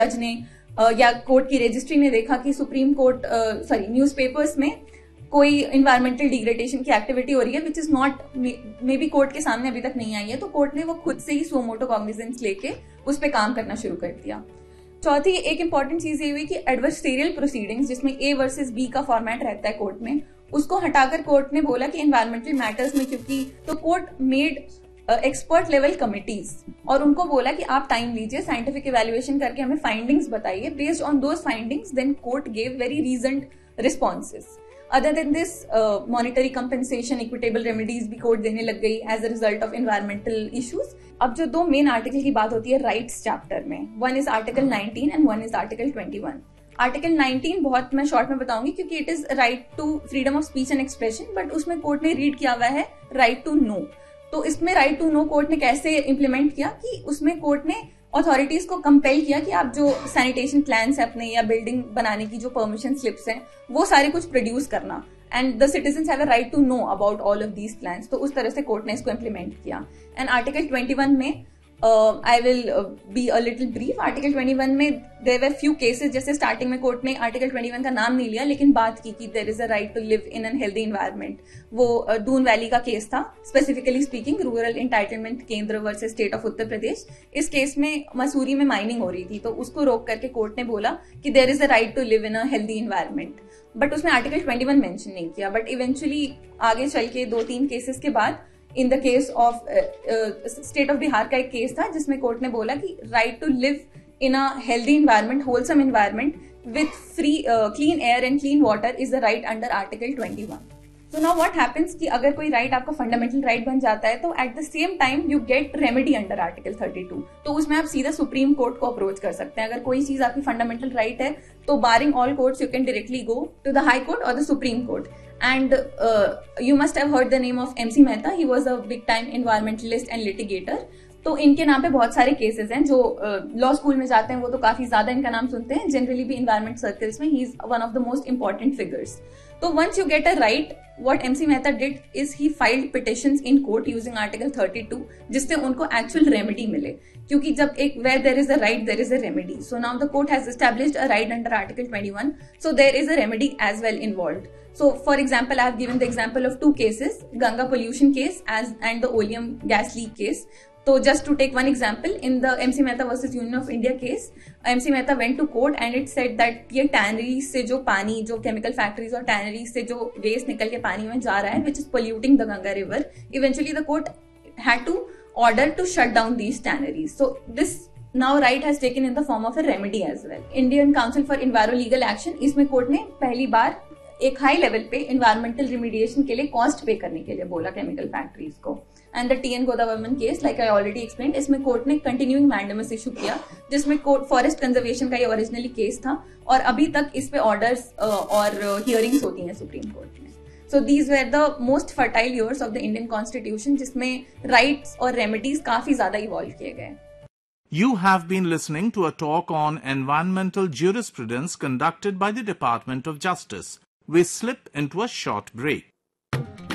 जज ने या कोर्ट की रजिस्ट्री ने देखा कि सुप्रीम कोर्ट न्यूज़पेपर्स में कोई इन्वायरमेंटल डिग्रेडेशन की एक्टिविटी हो रही है which is not may be court के सामने अभी तक नहीं आई है, तो कोर्ट ने वो खुद से ही सो मोटो कॉग्निजेंस लेके उस पर काम करना शुरू कर दिया। चौथी एक इंपॉर्टेंट चीज ये हुई कि एडवर्सरियल प्रोसीडिंग्स जिसमें ए वर्सेस बी का फॉर्मेट रहता है कोर्ट में, उसको हटाकर कोर्ट ने बोला कि एनवायरमेंटल मैटर्स में, क्योंकि तो court made expert level committees और उनको बोला कि आप टाइम लीजिए, साइंटिफिक इवैल्यूएशन करके हमें फाइंडिंग्स बताइए, based on those findings then court gave very रीजन्ड responses. Other than this monetary compensation, equitable remedies भी कोर्ट देने लग गई as a result of environmental issues. अब जो दो मेन आर्टिकल की बात होती है राइट्स चैप्टर में, one is article 19 and one is article 21। Article 19 बहुत मैं शॉर्ट में बताऊंगी क्योंकि it is right to freedom of speech and expression, but उसमें कोर्ट ने रीड किया हुआ है राइट टू नो। तो इसमें राइट टू नो कोर्ट ने कैसे इंप्लीमेंट किया कि उसमें कोर्ट ने अथॉरिटीज को कंपेल किया कि आप जो सैनिटेशन प्लान्स है अपने या बिल्डिंग बनाने की जो परमिशन स्लिप्स हैं वो सारे कुछ प्रोड्यूस करना, and the citizens have a right to know about all of these plans. तो उस तरह से कोर्ट ने इसको इंप्लीमेंट किया। एंड आर्टिकल 21 में I will be a little brief. Article 21 में देयर वर फ्यू केसेस, जैसे स्टार्टिंग में कोर्ट ने आर्टिकल 21 का नाम नहीं लिया लेकिन बात की कि there is a right to live in an healthy environment. वो दून वैली का केस था, स्पेसिफिकली स्पीकिंग रूरल एंटाइटलमेंट केंद्र versus state of Uttar Pradesh. इस केस में मसूरी में माइनिंग हो रही थी, तो उसको रोक करके कोर्ट ने बोला कि there is a right to live in a healthy environment, but उसमें आर्टिकल 21 मेंशन नहीं किया। बट इवेंचुअली आगे चल के 2-3 केसेस के बाद in the case of state of Bihar का एक केस था जिसमें कोर्ट ने बोला कि right to live in a healthy environment, wholesome environment with free clean air and clean water is the right under article 21। So now what happens कि अगर कोई राइट आपका फंडामेंटल राइट बन जाता है तो at the same time you get remedy under article 32। तो उसमें आप सीधा सुप्रीम कोर्ट को अप्रोच कर सकते हैं। अगर कोई चीज आपकी फंडामेंटल राइट है तो बारिंग all courts you can directly go to the high court और the supreme court. And you must have heard the name of MC Mehta. He was a big time environmentalist and litigator. तो इनके नाम पे बहुत सारे cases हैं। जो law school में जाते हैं वो तो काफी ज्यादा इनका नाम सुनते हैं, जनरली भी इन्वायरमेंट सर्कल्स में he is one of the most important figures. तो once you get a right, what MC Mehta did is he filed petitions in court using Article 32 जिससे उनको actual remedy मिले, क्योंकि जब एक where there is a right there is a remedy. So now the court has established a right under Article 21, so there is a remedy as well involved. So for example, I have given the example of 2 cases, Ganga pollution case and the oleum gas leak case. So just to take one example, in the MC Mehta versus Union of India case, MC Mehta went to court and it said that ये tanneries से जो पानी, जो chemical factories और tanneries से जो waste निकल के पानी में जा रहा है, which is polluting the Ganga river, eventually the court had to order to shut down these tanneries. So this now right has taken in the form of a remedy as well. Indian Council for Enviro Legal Action, इसमें court ने पहली बार एक high level पे environmental रिमीडिएशन के लिए cost पे करने के लिए बोला केमिकल फैक्ट्रीज को। And the TN गोदावरमन case, like I already explained, इसमें कोर्ट ने कंटिन्यूइंग मैंडेमस इशू किया, जिसमें कोर्ट फॉरेस्ट कंजर्वेशन का ये ओरिजिनली केस था और अभी तक इस पे ऑर्डर्स और हियरिंग्स होती हैं सुप्रीम कोर्ट में। So these were the most fertile years of the Indian constitution, जिसमें राइट्स और रेमेडीज काफी ज्यादा इवॉल्व किए गए। You have been listening to a talk on environmental jurisprudence conducted by the Department of Justice. We slip into a short break.